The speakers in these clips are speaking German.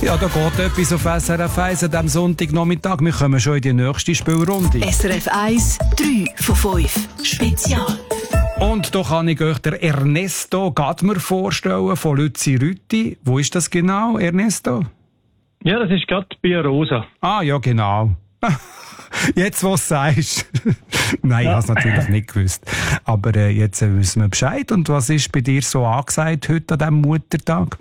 Ja, da geht etwas auf SRF 1 an diesem Sonntagnachmittag. Wir kommen schon in die nächste Spielrunde. SRF 1, 3 von 5. Spezial. Und da kann ich euch der Ernesto Gadmer vorstellen von Lützi-Rütti. Wo ist das genau, Ernesto? Ja, das ist gerade bei Rosa. Ah, ja, genau. Jetzt, was du sagst. Nein, ich habe es natürlich nicht gewusst. Aber jetzt wissen wir Bescheid. Und was ist bei dir so angesagt heute an diesem Muttertag?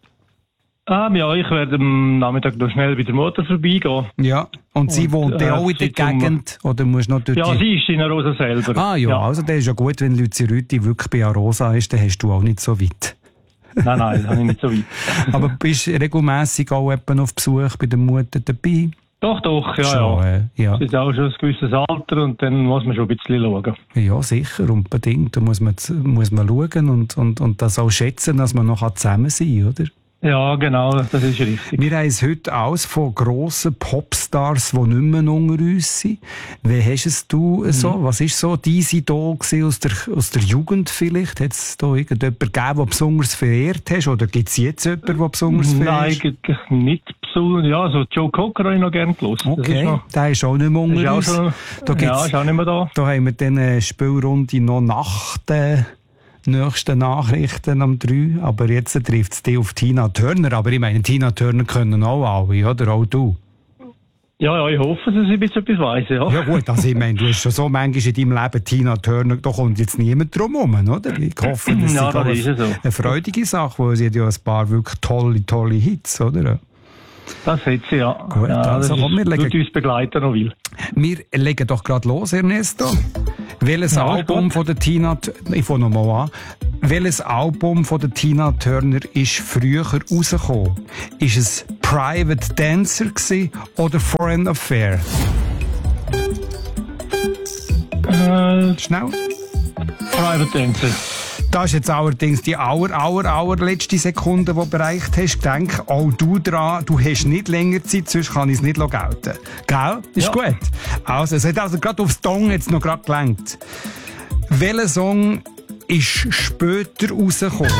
Ja, ich werde am Nachmittag noch schnell bei der Mutter vorbeigehen. Ja, und sie wohnt auch in der Gegend? Oder musst du noch dort ja, sie ist in Arosa selber. Ah ja, also das ist ja gut, wenn Lützi-Rütti wirklich bei Arosa ist, dann hast du auch nicht so weit. Nein, das habe ich nicht so weit. Aber bist du regelmässig auch auf Besuch bei der Mutter dabei? Doch, ja, schon, ja. Das ist auch schon ein gewisses Alter und dann muss man schon ein bisschen schauen. Ja, sicher, unbedingt. Da muss man schauen und das auch schätzen, dass man noch zusammen sein kann, oder? Ja, genau, das ist richtig. Wir haben es heute aus von grossen Popstars, die nicht mehr unter uns sind. Wie hast es du so? Was war so dein Idol aus der Jugend vielleicht? Hat es da irgendjemanden gegeben, den besonders verehrt hast? Oder gibt es jetzt jemanden, der besonders verehrt? Nein, eigentlich nicht besonders. Ja, so Joe Cocker habe ich noch gerne gehört. Okay, der ist auch nicht mehr unter uns. Ist auch nicht mehr da. Da haben wir dann Spielrunde noch nach den nächsten Nachrichten um 3. Aber jetzt trifft es dich auf Tina Turner. Aber ich meine, Tina Turner können auch alle, oder? Auch du. Ja, ich hoffe, dass ich etwas weiss, ja. Ja gut, also ich meine, du hast schon so manchmal in deinem Leben Tina Turner, da kommt jetzt niemand drum herum, oder? Ich hoffe, das ist eine freudige Sache, weil sie hat ja ein paar wirklich tolle Hits, oder? Das hat sie, ja. Gut, ja, also komm, wir legen... uns begleiten noch will. Wir legen doch gerade los, Ernesto. Welches Album von der Tina... Ich fange nochmal an. Welches Album von der Tina Turner ist früher rausgekommen? Ist es Private Dancer gewesen oder Foreign Affair? Schnell. Private Dancer. Das ist jetzt allerdings die allerletzte Sekunde, die du bereicht hast. Ich denke, auch du dran, du hast nicht länger Zeit, sonst kann ich es nicht gelten. Gell? Ist ja gut. Also, es hat also gerade aufs Dong jetzt noch gerade gelenkt. Welcher Song ist später rausgekommen?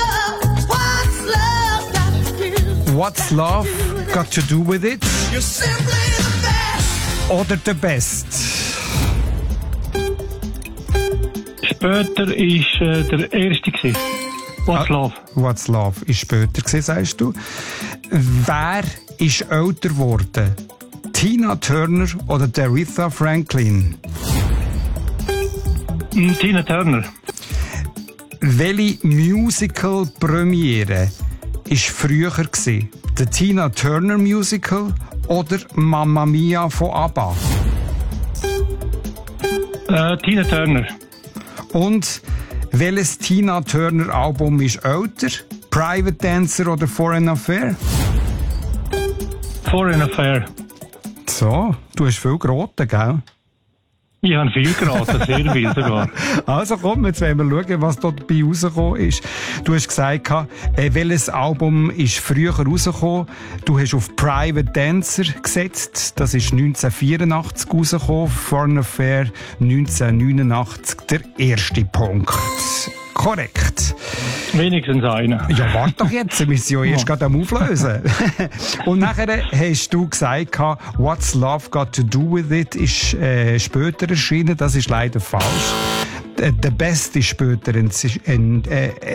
What's Love Got to Do With It? Oder The Best? Später war der erste gewesen. What's Love? What's Love ist später gewesen, sagst du. Wer ist älter geworden? Tina Turner oder Aretha Franklin? Tina Turner. Welche Musical-Premiere war früher gewesen? Der Tina Turner Musical oder Mamma Mia von ABBA? Tina Turner. Und welches Tina Turner Album ist älter? Private Dancer oder Foreign Affair? Foreign Affair. So, du hast viel geraten, gell? Ich habe viel geraten, sehr viel sogar. Also komm, jetzt wollen wir schauen, was dort dabei rausgekommen ist. Du hast gesagt, welches Album ist früher rausgekommen? Du hast auf Private Dancer gesetzt. Das ist 1984 rausgekommen. Foreign Affair 1989. Der erste Punkt. Korrekt. Wenigstens einer. Ja, warte doch jetzt, wir sind ja erst gerade am Auflösen. Und nachher hast du gesagt, What's Love Got to Do With It ist später erschienen, das ist leider falsch. The Best ist später erschienen,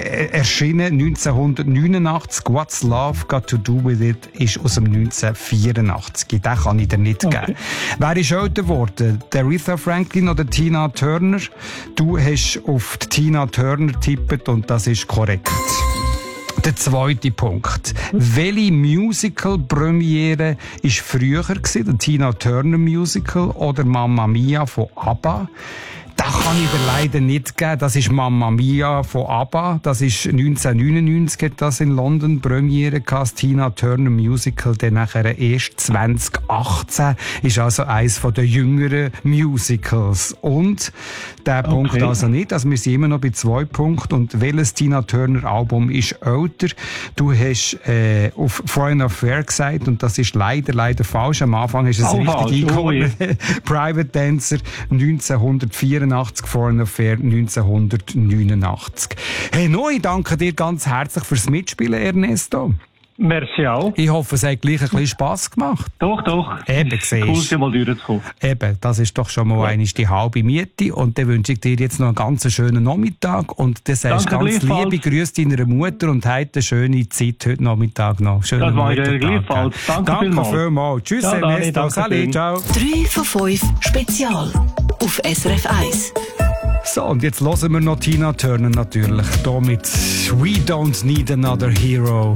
1989. What's Love Got to Do With It ist aus dem 1984. Den kann ich dir nicht geben. Wer ist älter geworden? Aretha Franklin oder Tina Turner? Du hast auf die Tina Turner getippt und das ist korrekt. Der zweite Punkt. Welche Musical-Premiere war früher gewesen? Der Tina Turner Musical oder Mamma Mia von ABBA? Das kann ich dir leider nicht geben. Das ist Mamma Mia von ABBA. Das ist 1999 hat das in London Premiere gehabt. Das Tina Turner Musical, dann nachher erst 2018. Ist also eines der jüngeren Musicals. Und der Punkt also nicht. Also wir sind immer noch bei 2 Punkten. Und welches Tina Turner Album ist älter? Du hast auf Foreign Affair gesagt und das ist leider falsch. Am Anfang ist es richtig eingekommen. Private Dancer 1984. Foreign Affair 1989. Hey, ich danke dir ganz herzlich fürs Mitspielen, Ernesto. Merci auch. Ich hoffe, es hat gleich ein bisschen Spass gemacht. Doch. Eben, Cool, siehst mal durchzukommen. Eben, das ist doch schon mal einmal die halbe Miete. Und dann wünsche ich dir jetzt noch einen ganz schönen Nachmittag. Und dann sagst du ganz liebe Grüße deiner Mutter und heute eine schöne Zeit heute Nachmittag noch. Schönen Das mache ich Muttertag. gleichfalls. Danke vielmals. Tschüss, Ciao, Dani, Ernesto. danke Salut, schön. ciao. 3 von 5 Spezial auf SRF 1. So, und jetzt hören wir noch Tina Turner natürlich. Hier mit We Don't Need Another Hero.